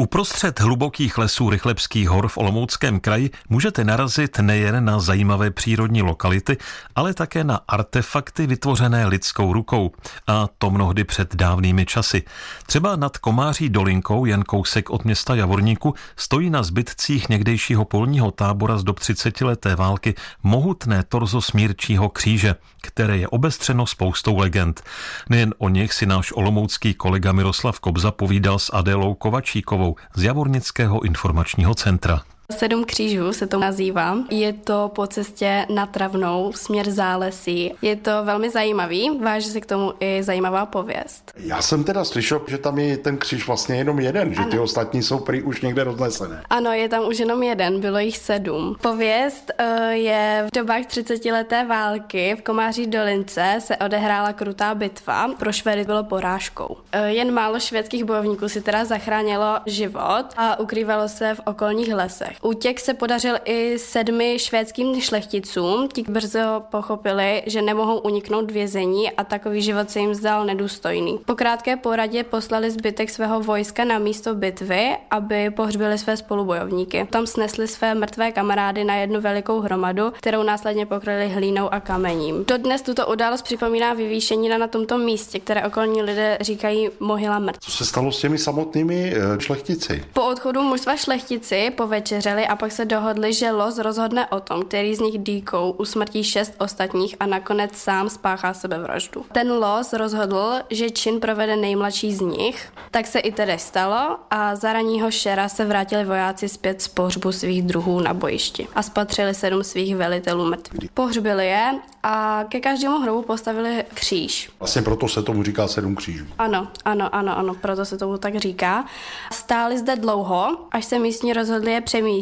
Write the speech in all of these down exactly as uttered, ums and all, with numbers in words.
Uprostřed hlubokých lesů Rychlebských hor v Olomouckém kraji můžete narazit nejen na zajímavé přírodní lokality, ale také na artefakty vytvořené lidskou rukou. A to mnohdy před dávnými časy. Třeba nad Komáří dolinkou, jen kousek od města Javorníku, stojí na zbytcích někdejšího polního tábora z dob třicetileté války mohutné torzo smírčího kříže, které je obestřeno spoustou legend. Nejen o nich si náš olomoucký kolega Miroslav Kobza povídal s Adélou Kovačíkovou z Javornického informačního centra. Sedm křížů se to nazývá. Je to po cestě na Travnou, směr Zálesí. Je to velmi zajímavý, váže se k tomu i zajímavá pověst. Já jsem teda slyšel, že tam je ten kříž vlastně jenom jeden, že ano. Ty ostatní jsou prý už někde roznesené. Ano, je tam už jenom jeden, bylo jich sedm. Pověst uh, je v dobách třicetileté války v Komáří dolince se odehrála krutá bitva, pro Švédy bylo porážkou. Uh, jen málo švédských bojovníků si teda zachránilo život a ukrývalo se v okolních lesech. Útěk se podařil i sedmi švédským šlechticům. Ti brzo pochopili, že nemohou uniknout vězení a takový život se jim zdal nedůstojný. Po krátké poradě poslali zbytek svého vojska na místo bitvy, aby pohřbili své spolubojovníky. Tam snesli své mrtvé kamarády na jednu velikou hromadu, kterou následně pokryli hlínou a kamením. Dodnes tuto událost připomíná vyvýšenina na tomto místě, které okolní lidé říkají mohyla mrtvých. Co se stalo s těmi samotnými šlechtici? Po odchodu mužstva šlechtici po večeři a pak se dohodli, že los rozhodne o tom, který z nich dýkou usmrtí šest ostatních a nakonec sám spáchá sebevraždu. Ten los rozhodl, že čin provede nejmladší z nich, tak se i tedy stalo a za raního šera se vrátili vojáci zpět z pohřbu svých druhů na bojišti a spatřili sedm svých velitelů mrtvých. Pohřbili je a ke každému hrobu postavili kříž. Vlastně proto se tomu říká sedm křížů. Ano, ano, ano, ano, proto se tomu tak říká. Stáli zde dlouho, až se místní rozhodli je přemístit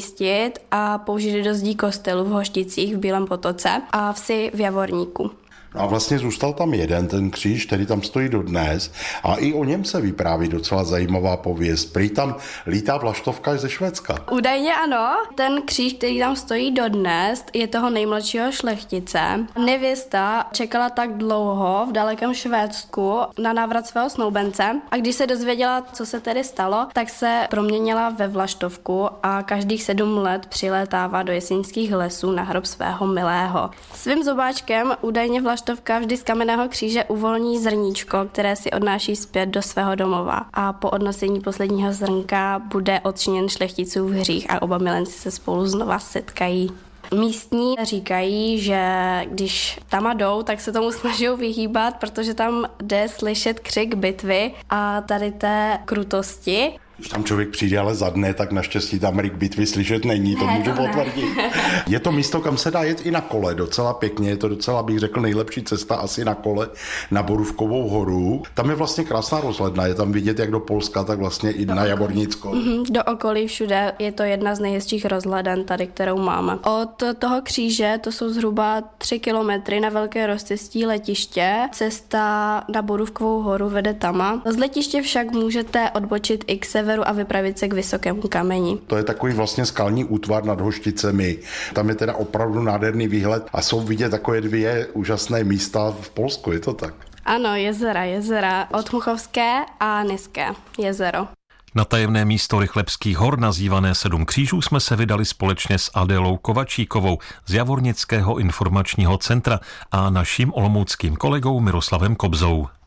a použili do zdí kostelu v Hošticích v Bílém Potoce a vsi v Javorníku. No a vlastně zůstal tam jeden, ten kříž, který tam stojí dodnes a i o něm se vypráví docela zajímavá pověst. Prý tam lítá vlaštovka ze Švédska. Údajně ano. Ten kříž, který tam stojí dodnes, je toho nejmladšího šlechtice. Nevěsta čekala tak dlouho v dalekém Švédsku na návrat svého snoubence a když se dozvěděla, co se tedy stalo, tak se proměnila ve vlaštovku a každých sedm let přilétává do jeseňských lesů na hrob svého milého. Svým zobáčkem údajně vlaštovka vždy z kamenného kříže uvolní zrníčko, které si odnáší zpět do svého domova. A po odnosení posledního zrnka bude odčiněn šlechticův hřích a oba milenci se spolu znova setkají. Místní říkají, že když tam jdou, tak se tomu snaží vyhýbat, protože tam jde slyšet křik bitvy a tady té krutosti. Když tam člověk přijde ale za dne, tak naštěstí tam rik bitvy slyšet není, to ne, můžu to potvrdit. Je to místo, kam se dá jet i na kole, docela pěkně, je to docela, bych řekl, nejlepší cesta asi na kole na Borůvkovou horu. Tam je vlastně krásná rozhledna, je tam vidět jak do Polska, tak vlastně i na Javornicko. Mm-hmm, do okolí všude je to jedna z nejhezčích rozhleden tady, kterou máme. Od toho kříže to jsou zhruba tři kilometry na velké rozcestí letiště. Cesta na Borůvkovou horu vede tama. Z letiště však můžete odbočit i k severu a vypravit se k vysokému kameni. To je takový vlastně skalní útvar nad Hošticemi. Tam je teda opravdu nádherný výhled a jsou vidět takové dvě úžasné místa v Polsku, je to tak? Ano, jezera, jezera. Otmuchovské a Niské jezero. Na tajemné místo Rychlebských hor, nazývané Sedm křížů, jsme se vydali společně s Adélou Kovačíkovou z Javornického informačního centra a naším olomouckým kolegou Miroslavem Kobzou.